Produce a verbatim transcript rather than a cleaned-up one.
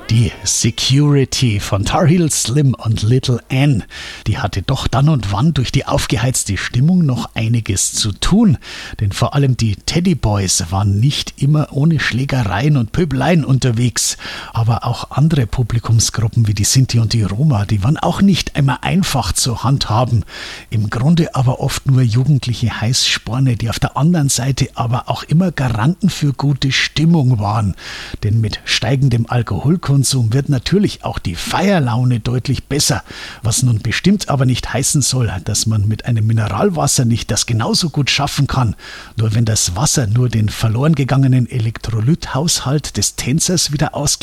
Die Security von Tar Heel Slim und Little Ann, die hatte doch dann und wann durch die aufgeheizte Stimmung noch einiges zu tun. Denn vor allem die Teddy Boys waren nicht immer ohne Schlägereien und Pöbeleien unterwegs. Aber auch andere Publikumsgruppen wie die Sinti und die Roma, die waren auch nicht einmal einfach zu handhaben. Im Grunde aber oft nur jugendliche Heißsporne, die auf der anderen Seite aber auch immer Garanten für gute Stimmung waren. Denn mit steigendem Alkoholkonsum wird natürlich auch die Feierlaune deutlich besser, was nun bestimmt aber nicht heißen soll, dass man mit einem Mineralwasser nicht das genauso gut schaffen kann. Nur wenn das Wasser nur den verloren gegangenen Elektrolythaushalt des Tänzers wieder ausgleicht,